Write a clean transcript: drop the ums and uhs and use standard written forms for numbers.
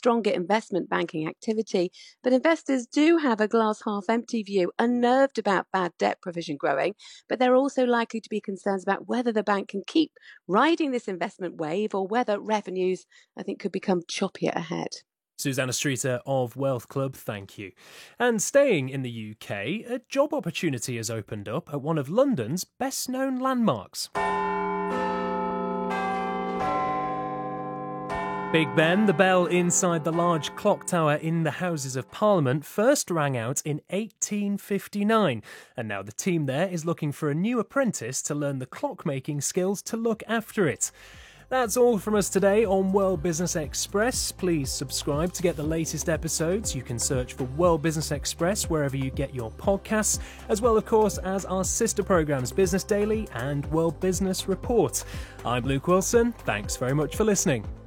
stronger investment banking activity, but investors do have a glass half empty view, unnerved about bad debt provision growing, but there are also likely to be concerns about whether the bank can keep riding this investment wave or whether revenues, I think, could become choppier ahead. Susanna Streeter of Wealth Club, thank you. And staying in the UK, a job opportunity has opened up at one of London's best-known landmarks. Big Ben, the bell inside the large clock tower in the Houses of Parliament, first rang out in 1859, and now the team there is looking for a new apprentice to learn the clockmaking skills to look after it. That's all from us today on World Business Express. Please subscribe to get the latest episodes. You can search for World Business Express wherever you get your podcasts, as well, of course, as our sister programmes Business Daily and World Business Report. I'm Luke Wilson. Thanks very much for listening.